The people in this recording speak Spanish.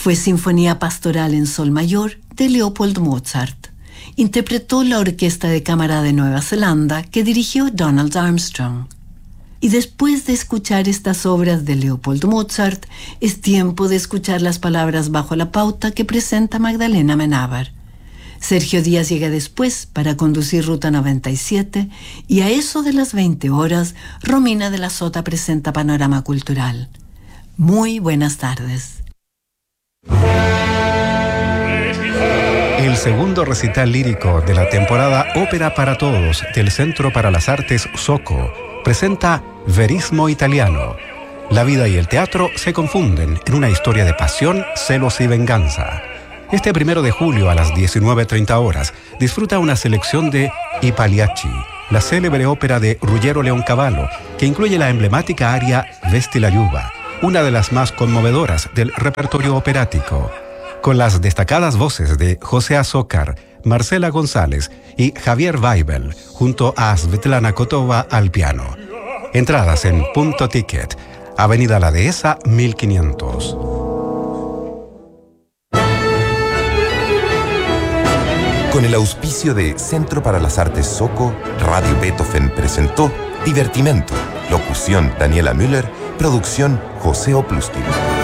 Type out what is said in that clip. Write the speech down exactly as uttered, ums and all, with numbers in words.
Fue Sinfonía Pastoral en Sol Mayor de Leopold Mozart. Interpretó la Orquesta de Cámara de Nueva Zelanda que dirigió Donald Armstrong. Y después de escuchar estas obras de Leopold Mozart, es tiempo de escuchar las palabras bajo la pauta que presenta Magdalena Menábar. Sergio Díaz llega después para conducir Ruta noventa y siete y a eso de las veinte horas, Romina de la Sota presenta Panorama Cultural. Muy buenas tardes. El segundo recital lírico de la temporada Ópera para Todos del Centro para las Artes Soco presenta Verismo Italiano. La vida y el teatro se confunden en una historia de pasión, celos y venganza. Este primero de julio a las diecinueve treinta horas disfruta una selección de I Pagliacci, la célebre ópera de Ruggero Leoncavallo, que incluye la emblemática aria Vesti la Giuba, una de las más conmovedoras del repertorio operático, con las destacadas voces de José Azócar, Marcela González y Javier Weibel, junto a Svetlana Kotova al piano. Entradas en Punto Ticket, Avenida La Dehesa, mil quinientos. Con el auspicio de Centro para las Artes Soco, Radio Beethoven presentó Divertimento. Locución Daniela Müller, producción José Oplustin.